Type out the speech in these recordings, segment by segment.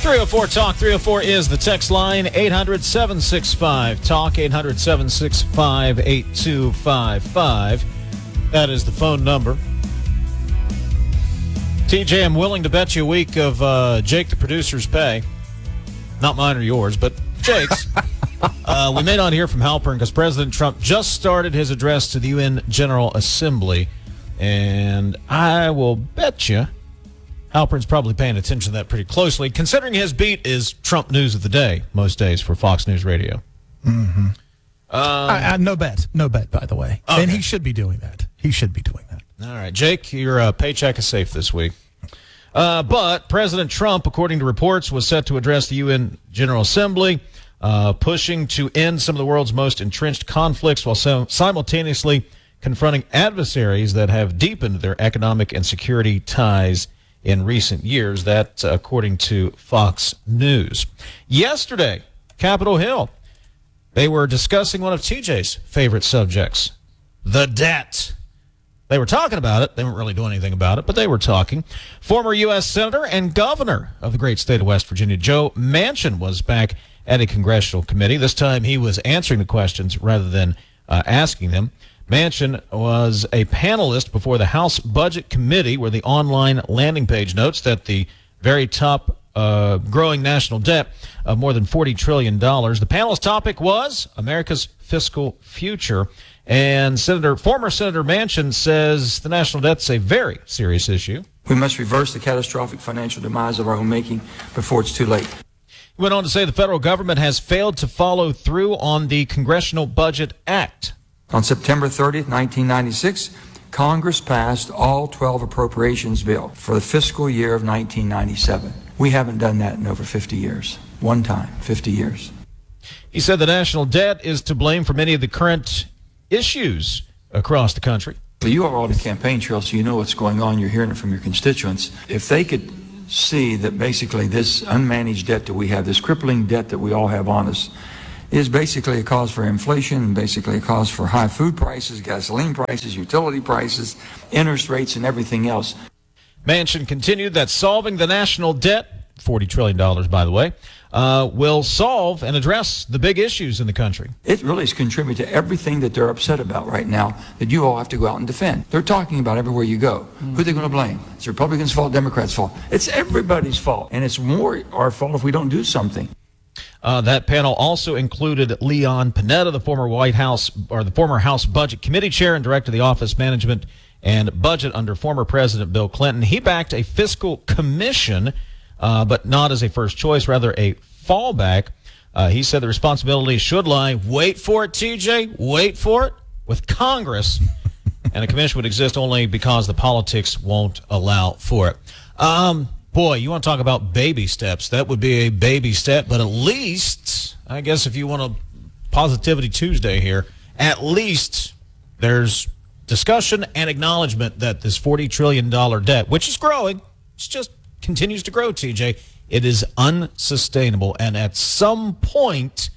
304-TALK. 304 is the text line. 800-765-TALK. 800-765-8255. That is the phone number. TJ, I'm willing to bet you a week of Jake the producer's pay. Not mine or yours, but Jake's. We may not hear from Halpern because President Trump just started his address to the UN General Assembly. And I will bet you Halpern's probably paying attention to that pretty closely, considering his beat is Trump news of the day most days for Fox News Radio. Mm-hmm. No bet, by the way. Okay. And he should be doing that. All right, Jake, your paycheck is safe this week. But President Trump, according to reports, was set to address the UN General Assembly, pushing to end some of the world's most entrenched conflicts while simultaneously confronting adversaries that have deepened their economic and security ties in recent years. That, according to Fox News. Yesterday, Capitol Hill, they were discussing one of TJ's favorite subjects, the debt. They were talking about it. They weren't really doing anything about it, but they were talking. Former U.S. Senator and Governor of the great state of West Virginia, Joe Manchin, was back at a congressional committee. This time he was answering the questions rather than asking them. Manchin was a panelist before the House Budget Committee, where the online landing page notes that the very top growing national debt of more than $40 trillion. The panel's topic was America's fiscal future. And former Senator Manchin says the national debt's a very serious issue. We must reverse the catastrophic financial demise of our own making before it's too late. He went on to say the federal government has failed to follow through on the Congressional Budget Act. On September 30th, 1996, Congress passed all 12 appropriations bills for the fiscal year of 1997. We haven't done that in over 50 years. One time, 50 years. He said the national debt is to blame for many of the current issues across the country. You are on the campaign trail, so you know what's going on. You're hearing it from your constituents. If they could see that basically this unmanaged debt that we have, this crippling debt that we all have on us, is basically a cause for inflation and basically a cause for high food prices, gasoline prices, utility prices, interest rates, and everything else. Manchin continued that solving the national debt, $40 trillion, by the way, will solve and address the big issues in the country. It really is contributing to everything that they're upset about right now that you all have to go out and defend. They're talking about everywhere you go. Who are they going to blame? It's the Republicans' fault, Democrats' fault. It's everybody's fault, and it's more our fault if we don't do something. That panel also included Leon Panetta, the former House Budget Committee chair and director of the Office Management and Budget under former President Bill Clinton. He backed a fiscal commission, but not as a first choice, rather a fallback. He said the responsibility should lie, wait for it, TJ, wait for it, with Congress, and a commission would exist only because the politics won't allow for it. Boy, you want to talk about baby steps. That would be a baby step, but at least, I guess if you want a Positivity Tuesday here, at least there's discussion and acknowledgement that this $40 trillion debt, which is growing, it just continues to grow, TJ, it is unsustainable. And at some point,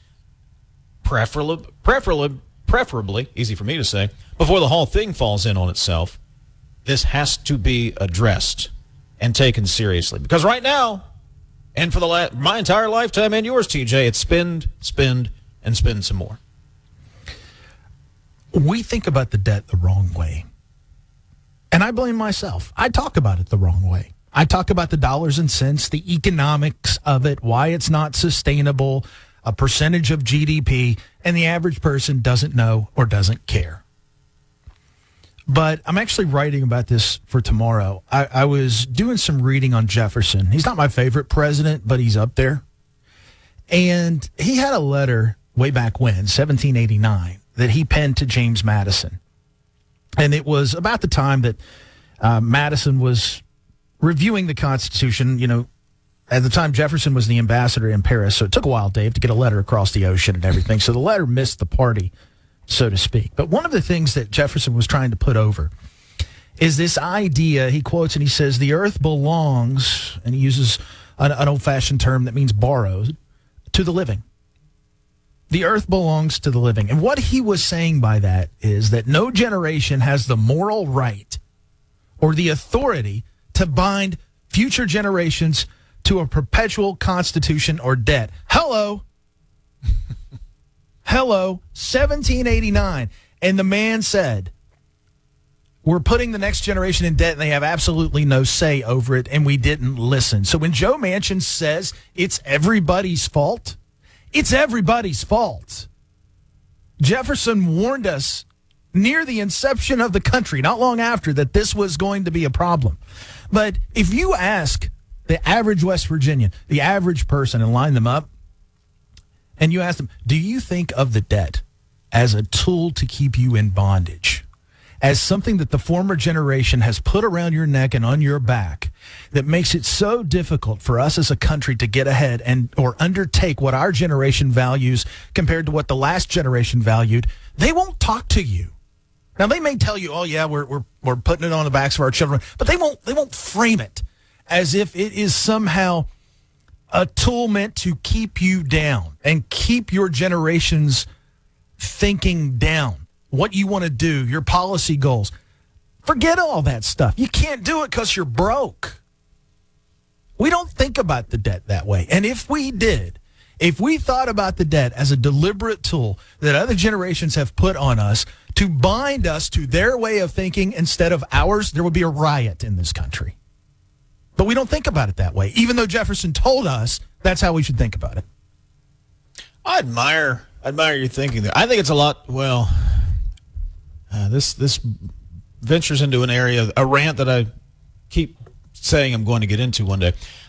preferably, easy for me to say, before the whole thing falls in on itself, this has to be addressed and taken seriously. Because right now, and for my entire lifetime and yours, TJ, it's spend, and spend some more. We think about the debt the wrong way. And I blame myself. I talk about it the wrong way. I talk about the dollars and cents, the economics of it, why it's not sustainable, a percentage of GDP, and the average person doesn't know or doesn't care. But I'm actually writing about this for tomorrow. I was doing some reading on Jefferson. He's not my favorite president, but he's up there. And he had a letter way back when, 1789, that he penned to James Madison. And it was about the time that Madison was reviewing the Constitution. You know, at the time, Jefferson was the ambassador in Paris, so it took a while, Dave, to get a letter across the ocean and everything. So the letter missed the party, so to speak. But one of the things that Jefferson was trying to put over is this idea, he quotes and he says, the earth belongs, and he uses an old-fashioned term that means borrowed, to the living. The earth belongs to the living. And what he was saying by that is that no generation has the moral right or the authority to bind future generations to a perpetual constitution or debt. Hello. Hello. 1789. And the man said, we're putting the next generation in debt and they have absolutely no say over it, and we didn't listen. So when Joe Manchin says it's everybody's fault, it's everybody's fault. Jefferson warned us near the inception of the country, not long after, that this was going to be a problem. But if you ask the average West Virginian, the average person, and line them up, and you ask them, do you think of the debt as a tool to keep you in bondage, as something that the former generation has put around your neck and on your back that makes it so difficult for us as a country to get ahead and or undertake what our generation values compared to what the last generation valued? They won't talk to you. Now, they may tell you, oh, yeah, we're putting it on the backs of our children, but they won't frame it as if it is somehow a tool meant to keep you down and keep your generation's thinking down, what you want to do, your policy goals. Forget all that stuff. You can't do it because you're broke. We don't think about the debt that way. And if we did, if we thought about the debt as a deliberate tool that other generations have put on us to bind us to their way of thinking instead of ours, there would be a riot in this country. But we don't think about it that way, even though Jefferson told us that's how we should think about it. I admire your thinking there. I think it's a lot, this ventures into an area, a rant that I keep saying I'm going to get into one day.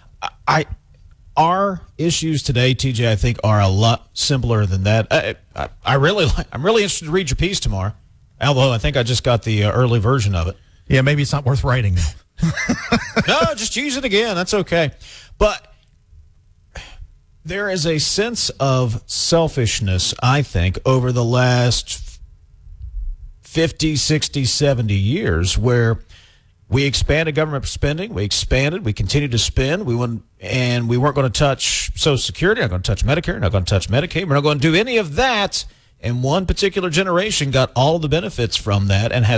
Our issues today, TJ, I think are a lot simpler than that. I'm really interested to read your piece tomorrow, although I think I just got the early version of it. Yeah, maybe it's not worth writing now. No, just use it again. That's okay. But there is a sense of selfishness, I think, over the last 50, 60, 70 years where we expanded government spending. We continued to spend. We weren't going to touch Social Security, not going to touch Medicare, not going to touch Medicaid. We're not going to do any of that. And one particular generation got all the benefits from that and has